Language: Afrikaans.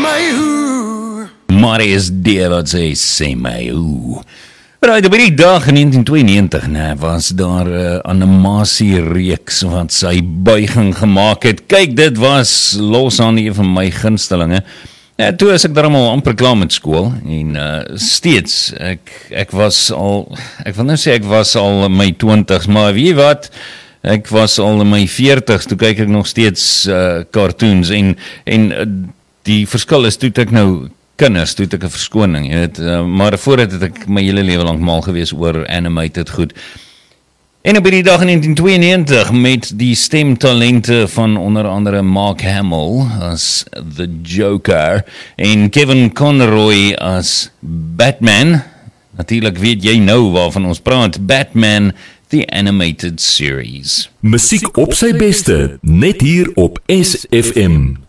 my hoe. Marius D. wat sê my hoe. Right, op die dag in 1992 was daar 'n animasiereeks wat sy buiging gemaak het. Kyk, dit was los aan een van my gunstelinge. Toe is ek daarom al amper klaar met skool en steeds, ek was al, ek wil nou sê ek was al in my 20's, maar weet jy wat, ek was al in my 40's, toe kyk ek nog steeds cartoons en die verskil is, toe ek nou kinders, toe ek 'n verskoning, jy weet, maar voordat het ek my hele lewe lang mal gewees oor animated goed. En op die dag in 1992 met die stemtalente van onder andere Mark Hamill as The Joker en Kevin Conroy as Batman. Natuurlik weet jy nou waarvan ons praat, Batman The Animated Series. Musiek op sy beste, net hier op SFM.